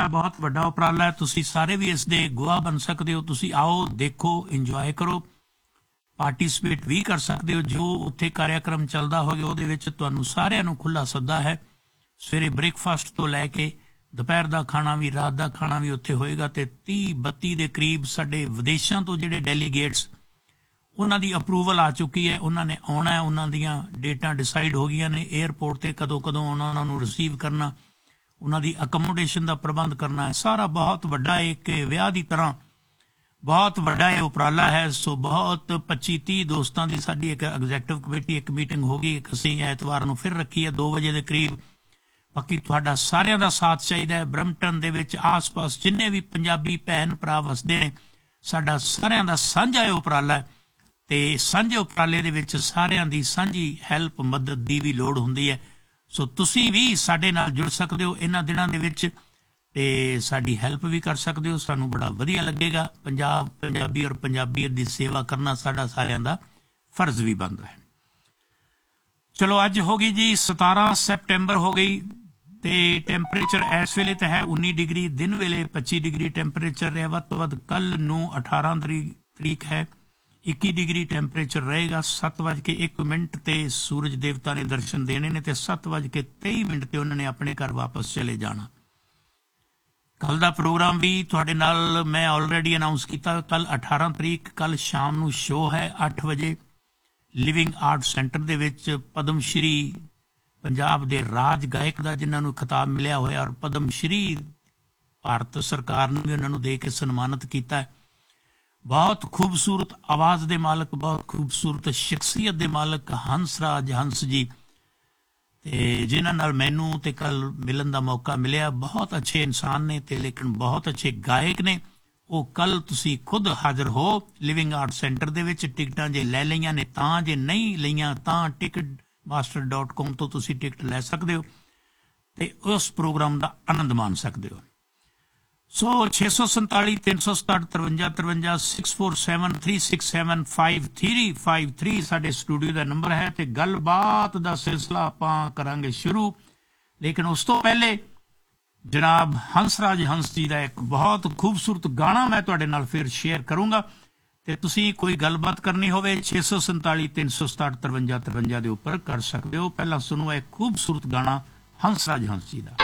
है, बहुत वड्डा उपराला है। तुसी सारे भी इस दे गवाह बन सकते हो। तुसी आओ, देखो, इंजॉय करो, पार्टिसिपेट भी कर सकते हो। जो उत्थे कार्यक्रम चलदा होवे ਉਹਦੇ ਵਿੱਚ ਤੁਹਾਨੂੰ ਸਾਰਿਆਂ ਨੂੰ ਖੁੱਲਾ ਸੱਦਾ ਹੈ। ਸਵੇਰੇ ਬ੍ਰੇਕਫਾਸਟ ਤੋਂ ਲੈ ਕੇ ਦੁਪਹਿਰ ਦਾ ਖਾਣਾ ਵੀ, ਰਾਤ ਦਾ ਖਾਣਾ ਵੀ ਉੱਥੇ ਹੋਏਗਾ। ਤੇ 30-32 ਦੇ ਕਰੀਬ ਸਾਡੇ ਵਿਦੇਸ਼ਾਂ ਤੋਂ ਜਿਹੜੇ ਡੈਲੀਗੇਟਸ, ਉਹਨਾਂ ਦੀ ਅਪਰੂਵਲ ਆ ਚੁੱਕੀ ਹੈ, ਉਹਨਾਂ ਨੇ ਆਉਣਾ ਹੈ। ਉਹਨਾਂ ਦੀਆਂ ਡੇਟਾਂ ਡਿਸਾਈਡ ਹੋ ਗਈਆਂ ਨੇ। ਏਅਰਪੋਰਟ ਤੇ ਕਦੋਂ ਉਹਨਾਂ ਨੂੰ ਰਿਸੀਵ ਕਰਨਾ, ਉਹਨਾਂ ਦੀ ਅਕਮੋਡੇਸ਼ਨ ਦਾ ਪ੍ਰਬੰਧ ਕਰਨਾ ਹੈ। ਸਾਰਾ ਬਹੁਤ ਵੱਡਾ ਇੱਕ ਵਿਆਹ ਦੀ ਤਰ੍ਹਾਂ ਬਹੁਤ ਵੱਡਾ ਇਹ ਉਪਰਾਲਾ ਹੈ। ਸੋ ਬਹੁਤ 25-30 ਦੋਸਤਾਂ ਦੀ ਸਾਡੀ ਇੱਕ ਐਗਜ਼ੈਕਟਿਵ ਕਮੇਟੀ ਇੱਕ ਮੀਟਿੰਗ ਹੋ ਗਈ। ਇੱਕ ਅਸੀਂ ਐਤਵਾਰ ਨੂੰ ਫਿਰ ਰੱਖੀ ਹੈ 2 ਵਜੇ ਦੇ ਕਰੀਬ। ਬਾਕੀ ਤੁਹਾਡਾ ਸਾਰਿਆਂ ਦਾ ਸਾਥ ਚਾਹੀਦਾ ਹੈ। ਬਰੈਂਪਟਨ ਦੇ ਵਿੱਚ ਆਸ-ਪਾਸ ਜਿੰਨੇ ਵੀ ਪੰਜਾਬੀ ਭੈਣ ਭਰਾ ਵਸਦੇ ਨੇ, ਸਾਡਾ ਸਾਰਿਆਂ ਦਾ ਸਾਂਝਾ ਇਹ ਉਪਰਾਲਾ ਹੈ। ਤੇ ਸਾਂਝੇ ਉਪਰਾਲੇ ਦੇ ਵਿੱਚ ਸਾਰਿਆਂ ਦੀ ਸਾਂਝੀ ਹੈਲਪ, ਮਦਦ ਦੀ ਵੀ ਲੋੜ ਹੁੰਦੀ ਹੈ। ਸੋ ਤੁਸੀਂ ਵੀ ਸਾਡੇ ਨਾਲ ਜੁੜ ਸਕਦੇ ਹੋ ਇਹਨਾਂ ਦਿਨਾਂ ਦੇ ਵਿੱਚ ਤੇ ਸਾਡੀ ਹੈਲਪ ਵੀ ਕਰ ਸਕਦੇ ਹੋ। ਸਾਨੂੰ ਬੜਾ ਵਧੀਆ ਲੱਗੇਗਾ। ਪੰਜਾਬੀ ਔਰ ਪੰਜਾਬੀਅਤ ਦੀ ਸੇਵਾ ਕਰਨਾ ਸਾਡਾ ਸਾਰਿਆਂ ਦਾ ਫਰਜ਼ ਵੀ ਬਣਦਾ ਹੈ। ਚਲੋ ਅੱਜ ਹੋ ਗਈ ਜੀ 17 ਸੈਪਟੈਂਬਰ ਹੋ ਗਈ ਤੇ ਟੈਂਪਰੇਚਰ ਇਸ ਵੇਲੇ ਤਾਂ ਹੈ 19 ਡਿਗਰੀ, ਦਿਨ ਵੇਲੇ 25 ਡਿਗਰੀ ਟੈਂਪਰੇਚਰ ਰਿਹਾ। ਵੱਧ ਤੋਂ ਵੱਧ ਕੱਲ ਨੂੰ 18 ਤਰੀਕ ਹੈ, 21 ਡਿਗਰੀ ਟੈਂਪਰੇਚਰ ਰਹੇਗਾ। 7:01 ਤੇ ਸੂਰਜ ਦੇਵਤਾ ਨੇ ਦਰਸ਼ਨ ਦੇਣੇ ਨੇ ਤੇ 7:23 ਤੇ ਉਹਨਾਂ ਨੇ ਆਪਣੇ ਘਰ ਵਾਪਸ ਚਲੇ ਜਾਣਾ। ਕੱਲ ਦਾ ਪ੍ਰੋਗਰਾਮ ਵੀ ਤੁਹਾਡੇ ਨਾਲ ਮੈਂ ਆਲਰੇਡੀ ਅਨਾਉਂਸ ਕੀਤਾ। ਕੱਲ 18 ਤਰੀਕ, ਕੱਲ ਸ਼ਾਮ ਨੂੰ ਸ਼ੋਅ ਹੈ 8 ਵਜੇ ਲਿਵਿੰਗ ਆਰਟ ਸੈਂਟਰ ਦੇ ਵਿੱਚ। ਪਦਮ ਸ਼੍ਰੀ ਪੰਜਾਬ ਦੇ ਰਾਜ ਗਾਇਕ ਦਾ ਜਿਨ੍ਹਾਂ ਨੂੰ ਖਿਤਾਬ ਮਿਲਿਆ ਹੋਇਆ, ਔਰ ਪਦਮ ਸ਼੍ਰੀ ਭਾਰਤ ਸਰਕਾਰ ਨੇ ਵੀ ਉਹਨਾਂ ਨੂੰ ਦੇ ਕੇ ਸਨਮਾਨਿਤ ਕੀਤਾ ਹੈ। ਬਹੁਤ ਖੂਬਸੂਰਤ ਆਵਾਜ਼ ਦੇ ਮਾਲਕ, ਬਹੁਤ ਖੂਬਸੂਰਤ ਸ਼ਖਸੀਅਤ ਦੇ ਮਾਲਕ ਹੰਸਰਾਜ ਹੰਸ ਜੀ, ਤੇ ਜਿਨ੍ਹਾਂ ਨਾਲ ਮੈਨੂੰ ਤੇ ਕੱਲ ਮਿਲਣ ਦਾ ਮੌਕਾ ਮਿਲਿਆ। ਬਹੁਤ ਅੱਛੇ ਇਨਸਾਨ ਨੇ ਤੇ ਲੇਕਿਨ ਬਹੁਤ ਅੱਛੇ ਗਾਇਕ ਨੇ ਉਹ। ਕੱਲ ਤੁਸੀਂ ਖੁਦ ਹਾਜ਼ਰ ਹੋ ਲਿਵਿੰਗ ਆਰਟ ਸੈਂਟਰ ਦੇ ਵਿੱਚ। ਟਿਕਟਾਂ ਜੇ ਲੈ ਲਈਆਂ ਨੇ ਤਾਂ, ਜੇ ਨਹੀਂ ਲਈਆਂ ਤਾਂ ticketmaster.com ਤੋਂ ਤੁਸੀਂ ਟਿਕਟ ਲੈ ਸਕਦੇ ਹੋ ਤੇ ਉਸ ਪ੍ਰੋਗਰਾਮ ਦਾ ਆਨੰਦ ਮਾਣ ਸਕਦੇ ਹੋ। ਸੋ 647 367 5353 647 367 5353 ਸਾਡੇ ਸਟੂਡੀਓ ਦਾ ਨੰਬਰ ਹੈ ਤੇ ਗੱਲਬਾਤ ਦਾ ਸਿਲਸਿਲਾ ਆਪਾਂ ਕਰਾਂਗੇ ਸ਼ੁਰੂ। ਲੇਕਿਨ ਉਸ ਤੋਂ ਪਹਿਲੇ ਜਨਾਬ ਹੰਸਰਾਜ ਹੰਸ ਜੀ ਦਾ ਇੱਕ ਬਹੁਤ ਖੂਬਸੂਰਤ ਗਾਣਾ ਮੈਂ ਤੁਹਾਡੇ ਨਾਲ ਫਿਰ ਸ਼ੇਅਰ ਕਰੂੰਗਾ ਤੇ ਤੁਸੀਂ ਕੋਈ ਗੱਲਬਾਤ ਕਰਨੀ ਹੋਵੇ 647 367 5353 ਦੇ ਉੱਪਰ ਕਰ ਸਕਦੇ ਹੋ। ਪਹਿਲਾਂ ਸੁਣੋ ਇੱਕ ਖੂਬਸੂਰਤ ਗਾਣਾ ਹੰਸਰਾਜ ਹੰਸ ਜੀ ਦਾ।